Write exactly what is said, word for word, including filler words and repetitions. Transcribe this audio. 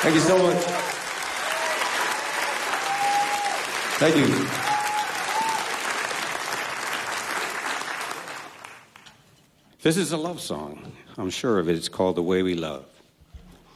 Thank you so much. Thank you. This is a love song. I'm sure of it. It's called The Way We Love.